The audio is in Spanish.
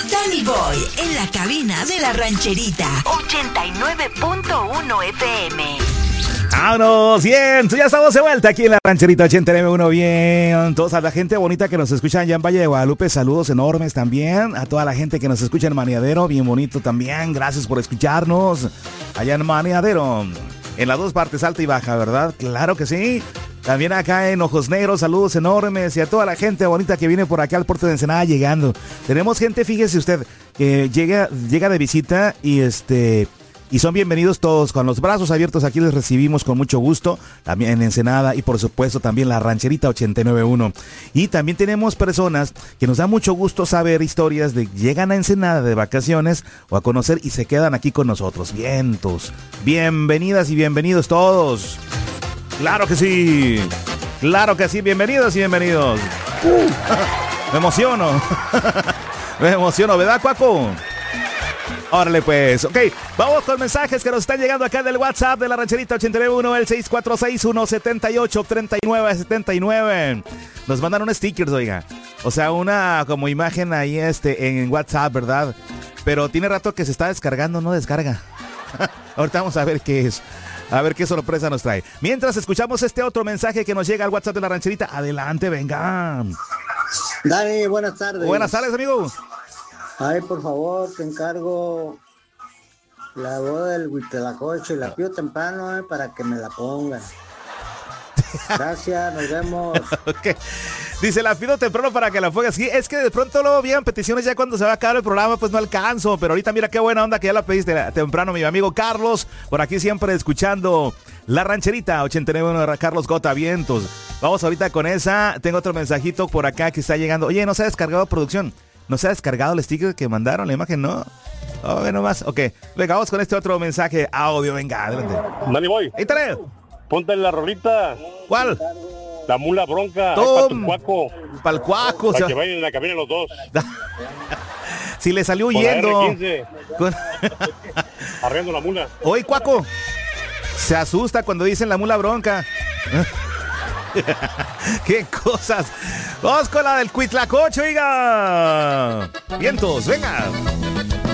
Danny Boy en la cabina de la rancherita. 89.1 FM. ¡Vámonos! Bien, ya estamos de vuelta aquí en la rancherita 89.1. Bien, toda la gente bonita que nos escucha allá en Valle de Guadalupe, saludos enormes también. A toda la gente que nos escucha en Maniadero, bien bonito también. Gracias por escucharnos allá en Maniadero. En las dos partes, alta y baja, ¿verdad? Claro que sí. También acá en Ojos Negros, saludos enormes. Y a toda la gente bonita que viene por acá al puerto de Ensenada llegando. Tenemos gente, fíjese usted, que llega de visita y son bienvenidos todos con los brazos abiertos. Aquí les recibimos con mucho gusto, también en Ensenada y por supuesto también la rancherita 89.1. Y también tenemos personas que nos da mucho gusto saber historias de llegan a Ensenada de vacaciones o a conocer y se quedan aquí con nosotros. Vientos, bienvenidas y bienvenidos todos. Claro que sí, bienvenidos y bienvenidos. Me emociono, ¿verdad, Cuaco? Órale pues, ok, vamos con mensajes que nos están llegando acá del WhatsApp de la rancherita 89.1, el 646-178-3979. Nos mandaron stickers, oiga, o sea, una como imagen ahí en WhatsApp, ¿verdad? Pero tiene rato que se está descargando, no descarga. Ahorita vamos a ver qué es, a ver qué sorpresa nos trae. Mientras escuchamos este otro mensaje que nos llega al WhatsApp de la rancherita, adelante, venga. Dani, buenas tardes. Buenas tardes, amigo. Ay, por favor, te encargo la boda del Huitlacoche y la pido temprano para que me la pongan. Gracias, nos vemos. Okay. Dice, la pido temprano para que la pongas. Sí, es que de pronto luego vienen peticiones ya cuando se va a acabar el programa, pues no alcanzo. Pero ahorita mira qué buena onda que ya la pediste temprano, mi amigo Carlos. Por aquí siempre escuchando la rancherita 89.1 de Carlos Gota Vientos. Vamos ahorita con esa. Tengo otro mensajito por acá que está llegando. Oye, ¿no se ha descargado producción? ¿No se ha descargado el sticker que mandaron? La imagen, ¿no? Oh, bueno, más. Ok. Venga, vamos con este otro mensaje. Audio, venga, adelante. Dani Boy. Éntale. Ponte la rolita. ¿Cuál? La mula bronca. Para tu Cuaco. Para el Cuaco. Para que vayan en la cabina los dos. Si le salió huyendo. Arreando la mula. Oye, Cuaco. Se asusta cuando dicen la mula bronca. ¡Qué cosas! Vamos con la del Huitlacoche, oiga. Vientos, venga.